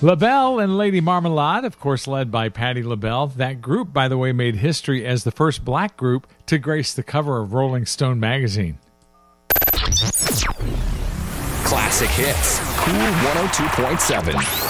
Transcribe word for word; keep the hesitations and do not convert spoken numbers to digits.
LaBelle and Lady Marmalade, of course, led by Patti LaBelle. That group, by the way, made history as the first black group to grace the cover of Rolling Stone magazine. Classic hits. Cool one oh two point seven.